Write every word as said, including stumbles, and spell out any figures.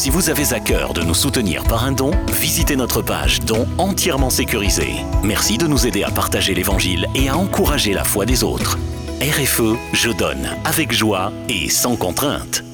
Si vous avez à cœur de nous soutenir par un don, visitez notre page Don entièrement sécurisée. Merci de nous aider à partager l'Évangile et à encourager la foi des autres. R F E, je donne avec joie et sans contrainte.